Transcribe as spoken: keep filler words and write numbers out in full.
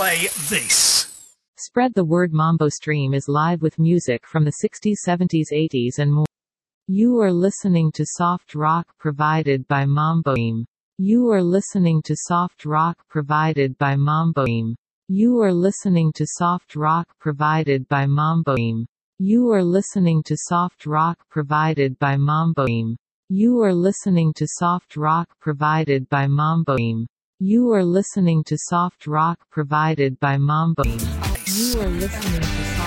play this. Spread the word. Mambo Stream is live with music from the sixties, seventies, eighties and more. You are listening to soft rock provided by Mambo Stream. You are listening to soft rock provided by Mambo Stream. You are listening to soft rock provided by Mambo Stream. You are listening to soft rock provided by Mambo Stream. You are listening to soft rock provided by Mambo Stream. You are listening to soft rock provided by Mambo Stream. You are listening to soft